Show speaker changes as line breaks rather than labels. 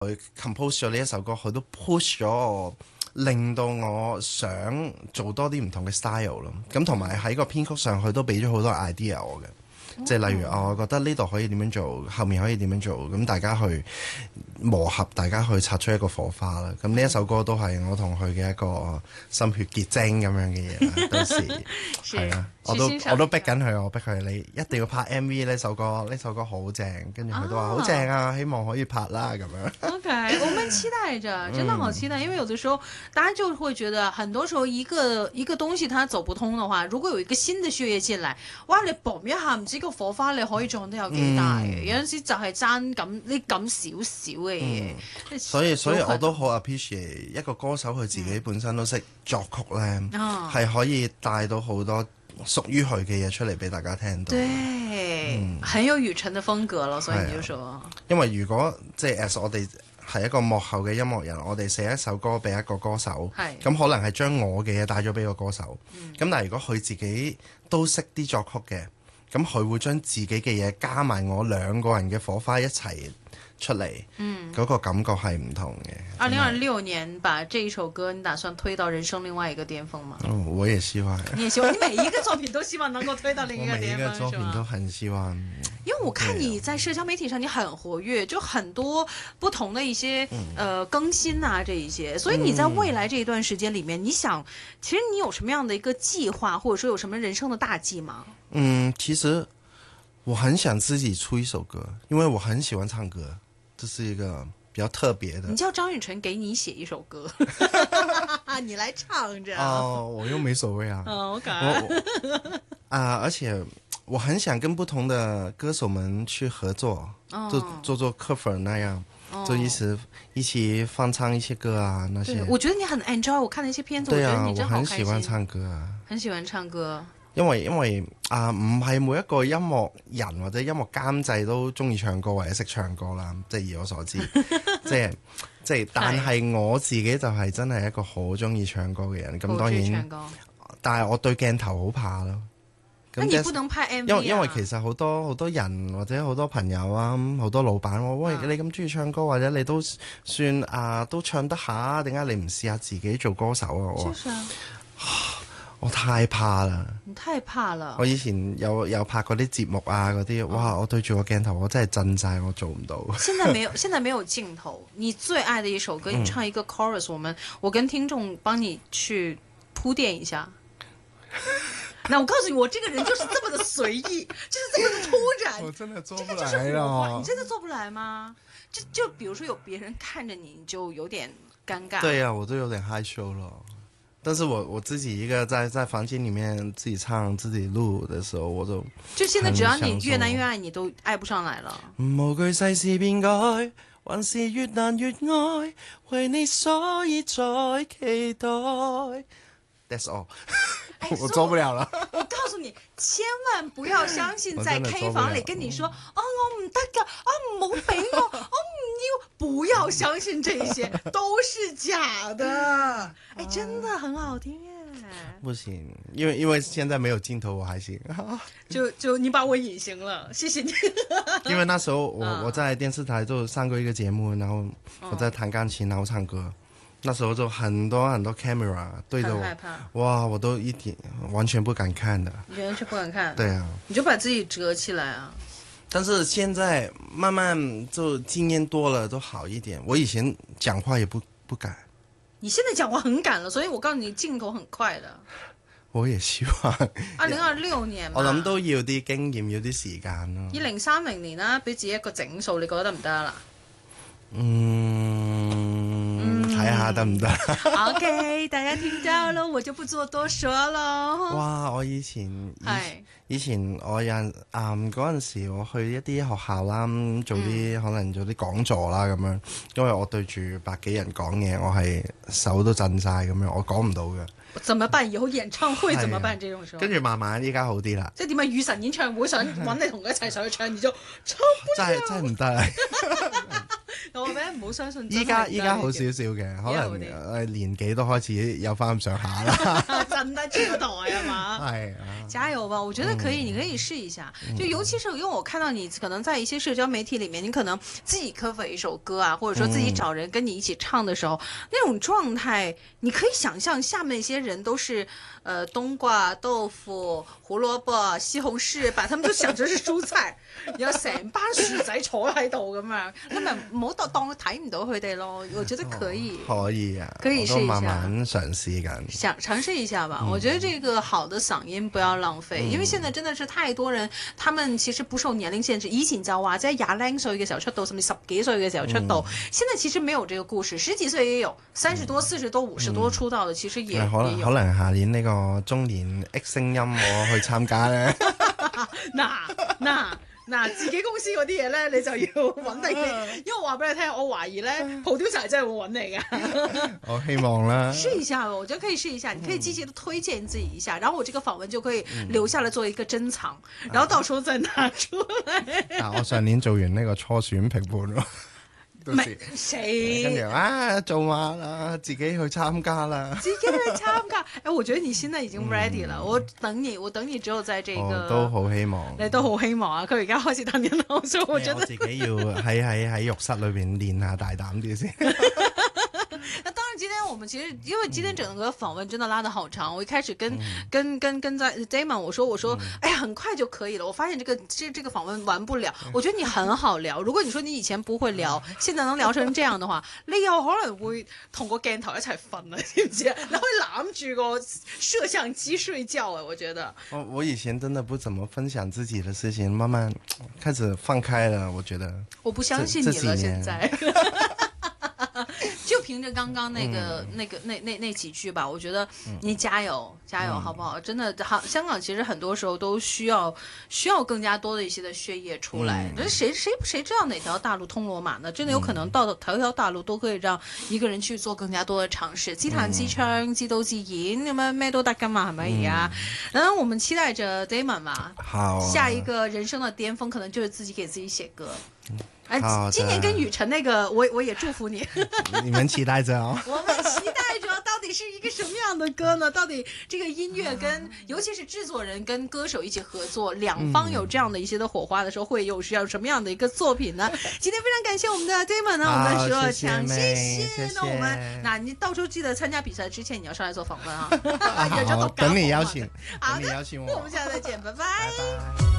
佢 compose 咗呢一首歌，佢都 push 咗我，令到我想做多啲唔同嘅 style 咯。咁同埋喺個編曲上，佢都俾咗好多 idea 我嘅。即係例如我覺得呢度可以點樣做，後面可以點樣做，咁大家去磨合，大家去擦出一個火花啦。咁呢一首歌都係我同佢嘅一個心血結晶咁樣嘅嘢啦。到時係啊，我都逼緊佢，我逼佢你一定要拍 MV 呢首歌，呢首歌好正。跟住佢都話好正啊，希望可以拍啦咁樣。
OK， 我們期待着，真的好期待，因為有的時候大家就會覺得，很多時候一個東西它走不通的話，如果有一個新的血液進來，哇！你嘣一下唔知個火花你可以撞得有幾大嘅，有陣時就係爭咁少少嘅嘢。
所以我都好 appreciate 一個歌手佢自己本身都識作曲咧，係可以帶到好多屬於佢嘅嘢出嚟俾大家聽到。
對，很有雨辰嘅風格咯，所以你就說。
因為如果即係 as 我哋係一個幕後嘅音樂人，我哋寫一首歌俾一個歌手，咁可能係將我嘅嘢帶咗俾個歌手。咁但係如果佢自己都識啲作曲嘅，咁佢會將自己嘅嘢加埋我兩個人嘅火花一齊出嚟，嗰個感覺係唔同嘅。
2026年把這一首歌，你打算推到人生另外一個巔峰嗎？
我也希望。
你也希望，你每一個作品都希望能夠推到另一個巔峰，
我每一個作品都很希望。
因為我看你在社交媒體上你很活躍，就很多不同的一些更新啊，這一些，所以你在未來這一段時間裡面，你想，其實你有什麼樣的一個計劃，或者說有什麼人生的大計嗎？
其實我很想自己出一首歌，因為我很喜歡唱歌，這是一個比較特別的。
你叫張雨辰給你寫一首歌，你來唱着。
我又沒所謂啊。
OK。
而且我很想跟不同的歌手們去合作，做 cover 那樣，就一起翻唱一些歌啊那些。
我覺得你很 enjoy，我看那些片子，我覺得你真好開心。
我很喜歡唱歌啊。
很喜歡唱歌。
因為唔係每一個音樂人或者音樂監製都中意唱歌或者識唱歌啦，即係以我所知，即係，但係我自己就係真係一個好中意唱歌嘅人。咁當然，但係我對鏡頭好怕咯。
咁你不能拍 MV 啊？
因為其實好多人或者好多朋友啊，好多老闆話：喂，你咁中意唱歌，或者你都算都唱得下，點解你唔試下自己做歌手啊？我太怕啦！
你太怕了！
我以前有拍過啲節目啊嗰啲，哇！我對住個鏡頭，我真係震晒，我做唔到。
現在沒有鏡頭。你最愛的一首歌，你唱一個 chorus，我跟聽眾幫你去鋪墊一下。那我告訴你，我這個人就是這麼的隨意，就是這麼的突然。
我真的做不來
這個就是火花，你真的做不來嗎？就比如說有別人看着你，你就有點尷尬。
對啊，我都有點害羞了。但是我自己一個在房間裏面自己唱自己錄的時候，我就
現在只要你越難越愛，你都愛不上來了。
無懼世事變改，還是越難越愛，為你所以在期待。That's all，我做不了了。
我告訴你，千萬不要相信在 K 房裏跟你說，我唔得㗎，唔好俾我，我唔要，不要相信這些，都是假的。真的很好聽耶。
不行，因為現在沒有鏡頭，我還行。
就你把我隱形了，謝謝你。
因為那時候我在電視台就上過一個節目，然後我在彈鋼琴，然後唱歌。那時候就很多 camera 對着我，哇，我都完全不敢看的。
你完全不敢看？
對啊。
你就把自己折起來啊。
但是現在慢慢就經驗多了，都好一點。我以前講話也不敢。
你現在講話很敢了，所以我告訴你，鏡頭很快的。
我也希望。
2026年
我諗都要啲經驗，要啲時間咯。
2030年啦，俾自己一個整數，你覺得得唔得啦？
睇下得唔得
？OK， 大家聽到咯，我就不做多說咯。
哇！我以前我有嗰陣時，我去一啲學校啦，可能做啲講座啦咁樣，因為我對住百幾人講嘢，我係手都震晒咁樣，我講唔到嘅。
怎麼辦？以後演唱會怎麼辦？這種時候
跟住慢慢依家好啲啦。
即係點啊？雨神演唱會想揾你同佢一齊上去唱，你就唱不了。
真係唔得。
我俾人唔好相信。
依家好少少嘅，可能年紀都開始有翻咁上下啦。
真得出台係嘛？
係啊，
加油吧！我覺得可以，你可以試一下。就尤其是因為我看到你可能在一些社交媒體裡面，你可能自己 cover 一首歌啊，或者說自己找人跟你一起唱的時候，那種狀態，你可以想象下面一些人都是冬瓜、豆腐、胡蘿蔔、西紅柿，把他們都想成是蔬菜，然後成班薯仔坐喺度咁樣，你咪唔好當睇唔到佢哋咯。我覺得可以，
可以啊，
可以試一下，
我都慢慢嘗試緊，
想嘗試一下吧。我覺得這個好的嗓音不要浪費，因為現在真的是太多人，他們其實不受年齡限制。以前就話即係廿零歲嘅時候出道，甚至10幾歲嘅時候出道，現在其實沒有這個故事，10幾歲也有，30多、40多、50多出道的，其實也有。
可能下年呢個中年 X 聲音我去參加咧。
嗱，自己公司嗰啲嘢咧，你就要揾定啲，因為我話俾你聽，我懷疑咧，producer真係會揾你㗎。
我希望啦。
試一下，我覺得可以試一下，你可以積極的推薦自己一下，然後我這個訪問就可以留下來做一個珍藏，然後到時候再拿出來。
我上年做完呢個初選評判咯。
唔係誰？
跟住做馬啦，自己去參加啦。
自己去參加，我覺得你現在已經 ready 了。我等你之後在這個。
都好希望。
你都好希望啊！佢而家開始等緊我，所以我覺得
我自己要喺浴室裏邊練下大膽啲先。
那當然，今天我們其實因為今天整個訪問真的拉得好長，我一開始跟在 Damon 我說，哎呀，很快就可以了。我發現這個訪問完不了。我覺得你很好聊。如果你說你以前不會聊，現在能聊成這樣的話，你有可能會同個鏡頭一齊瞓啊，知唔知啊？你可以攬住個攝像機睡覺啊，我覺得。
我以前真的不怎麼分享自己的事情，慢慢開始放開了。我覺得
我不相信你了，現在。就憑着剛剛那幾句吧，我覺得你加油加油，好不好？真的，香港其實很多時候都需要更加多的一些的血液出來。誰知道哪條大路通羅馬呢？真的有可能到條大路都可以讓一個人去做更加多的嘗試，自彈自唱，自導自演咁樣咩都得㗎嘛，係咪而家？然後我們期待着 Damon 吧，
好，
下一個人生的巔峰可能就是自己給自己寫歌。今年跟雨辰那個，我也祝福你。
你們期待着哦。
我們期待着，到底是一個什麼樣的歌呢？到底這個音樂跟，尤其是製作人跟歌手一起合作，兩方有這樣的一些的火花的時候，會有需要什麼樣的一個作品呢？今天非常感謝我們的 Damon 呢，我們的徐若強，謝謝。那我們，那你到時候記得參加比賽之前，你要上來做訪問啊。
好，等你邀請，
好的，我們下次再見，拜拜。